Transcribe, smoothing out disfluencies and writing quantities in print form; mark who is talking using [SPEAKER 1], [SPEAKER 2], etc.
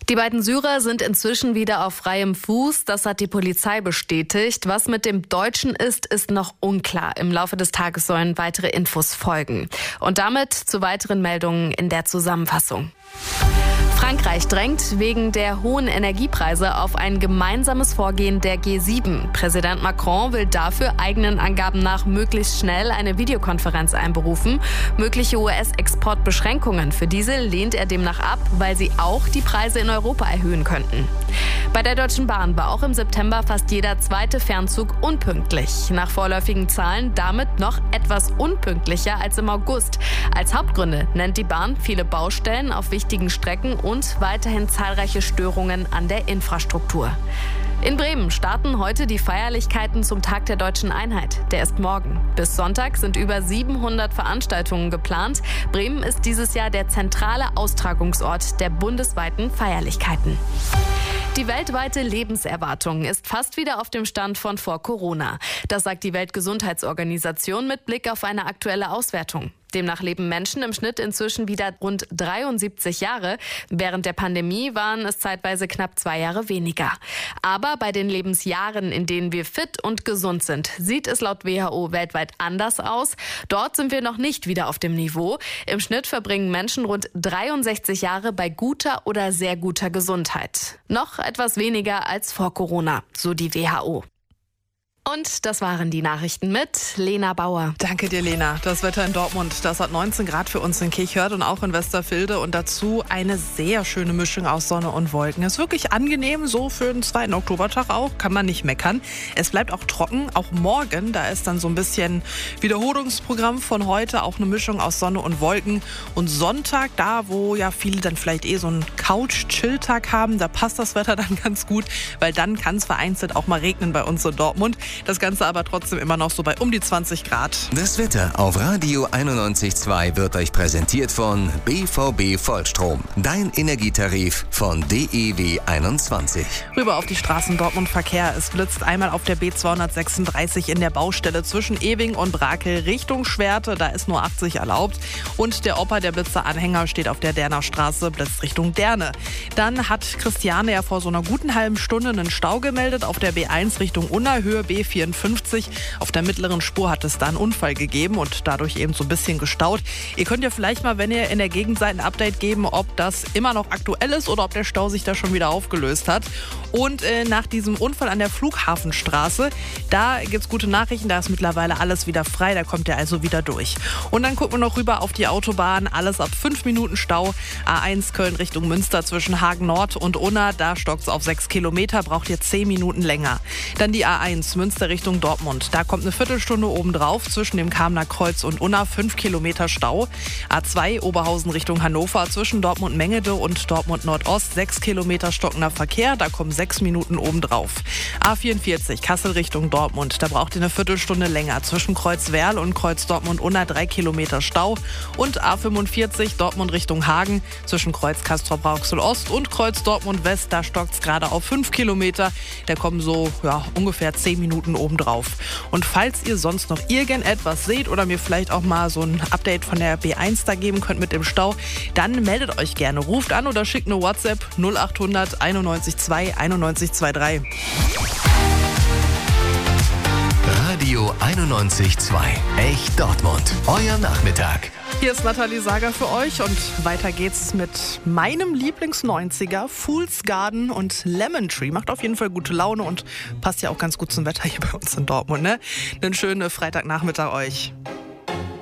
[SPEAKER 1] Die beiden Syrer sind inzwischen wieder auf freiem Fuß. Das hat die Polizei bestätigt. Was mit dem Deutschen ist noch unklar. Im Laufe des Tages sollen weitere Infos folgen. Und damit zu weiteren Meldungen in der Zusammenfassung. Frankreich drängt wegen der hohen Energiepreise auf ein gemeinsames Vorgehen der G7. Präsident Macron will dafür eigenen Angaben nach möglichst schnell eine Videokonferenz einberufen. Mögliche US-Exportbeschränkungen für Diesel lehnt er demnach ab, weil sie auch die Preise in Europa erhöhen könnten. Bei der Deutschen Bahn war auch im September fast jeder zweite Fernzug unpünktlich. Nach vorläufigen Zahlen damit noch etwas unpünktlicher als im August. Als Hauptgründe nennt die Bahn viele Baustellen auf wichtigen Strecken und weiterhin zahlreiche Störungen an der Infrastruktur. In Bremen starten heute die Feierlichkeiten zum Tag der Deutschen Einheit. Der ist morgen. Bis Sonntag sind über 700 Veranstaltungen geplant. Bremen ist dieses Jahr der zentrale Austragungsort der bundesweiten Feierlichkeiten. Die weltweite Lebenserwartung ist fast wieder auf dem Stand von vor Corona. Das sagt die Weltgesundheitsorganisation mit Blick auf eine aktuelle Auswertung. Demnach leben Menschen im Schnitt inzwischen wieder rund 73 Jahre. Während der Pandemie waren es zeitweise knapp 2 Jahre weniger. Aber bei den Lebensjahren, in denen wir fit und gesund sind, sieht es laut WHO weltweit anders aus. Dort sind wir noch nicht wieder auf dem Niveau. Im Schnitt verbringen Menschen rund 63 Jahre bei guter oder sehr guter Gesundheit. Noch etwas weniger als vor Corona, so die WHO. Und das waren die Nachrichten mit Lena Bauer.
[SPEAKER 2] Danke dir, Lena. Das Wetter in Dortmund, das hat 19 Grad für uns in Kirchhörd und auch in Westerfilde. Und dazu eine sehr schöne Mischung aus Sonne und Wolken. Ist wirklich angenehm, so für den 2. Oktobertag auch. Kann man nicht meckern. Es bleibt auch trocken, auch morgen. Da ist dann so ein bisschen Wiederholungsprogramm von heute. Auch eine Mischung aus Sonne und Wolken. Und Sonntag, da wo ja viele dann vielleicht so einen Couch-Chill-Tag haben, da passt das Wetter dann ganz gut. Weil dann kann es vereinzelt auch mal regnen bei uns in Dortmund. Das Ganze aber trotzdem immer noch so bei um die 20 Grad.
[SPEAKER 3] Das Wetter auf Radio 91.2 wird euch präsentiert von BVB Vollstrom. Dein Energietarif von DEW 21.
[SPEAKER 2] Rüber auf die Straßen Dortmund-Verkehr. Es blitzt einmal auf der B236 in der Baustelle zwischen Ewing und Brakel Richtung Schwerte. Da ist nur 80 erlaubt. Und der Opa, der Blitzer-Anhänger, steht auf der Derner Straße, blitzt Richtung Derne. Dann hat Christiane ja vor so einer guten halben Stunde einen Stau gemeldet auf der B1 Richtung Unna, Höhe B54. Auf der mittleren Spur hat es da einen Unfall gegeben und dadurch eben so ein bisschen gestaut. Ihr könnt ja vielleicht mal, wenn ihr in der Gegend seid, ein Update geben, ob das immer noch aktuell ist oder ob der Stau sich da schon wieder aufgelöst hat. Und nach diesem Unfall an der Flughafenstraße, da gibt's gute Nachrichten, da ist mittlerweile alles wieder frei, da kommt ihr also wieder durch. Und dann gucken wir noch rüber auf die Autobahn, alles ab 5 Minuten Stau. A1 Köln Richtung Münster zwischen Hagen Nord und Unna, da stockt's auf 6 Kilometer, braucht ihr 10 Minuten länger. Dann die A1 Münster Richtung Dortmund, da kommt eine Viertelstunde obendrauf zwischen dem Kamener Kreuz und Unna, 5 Kilometer Stau. A2 Oberhausen Richtung Hannover zwischen Dortmund-Mengede und Dortmund Nordost, 6 Kilometer stockender Verkehr, da kommen 6 Minuten obendrauf. A44 Kassel Richtung Dortmund, da braucht ihr eine Viertelstunde länger. Zwischen Kreuz-Werl und Kreuz-Dortmund-Unna 3 Kilometer Stau. Und A45 Dortmund Richtung Hagen, zwischen Kreuz Castrop-Rauxel-Ost und Kreuz-Dortmund-West, da stockt es gerade auf 5 Kilometer. Da kommen so ungefähr 10 Minuten obendrauf. Und falls ihr sonst noch irgendetwas seht oder mir vielleicht auch mal so ein Update von der B1 da geben könnt mit dem Stau, dann meldet euch gerne. Ruft an oder schickt eine WhatsApp 0800 91 2 91 23.
[SPEAKER 3] Radio 91.2. Echt Dortmund. Euer Nachmittag.
[SPEAKER 2] Hier ist Nathalie Sager für euch und weiter geht's mit meinem Lieblings-90er, Fool's Garden und Lemon Tree. Macht auf jeden Fall gute Laune und passt ja auch ganz gut zum Wetter hier bei uns in Dortmund, ne? Einen schönen Freitagnachmittag euch.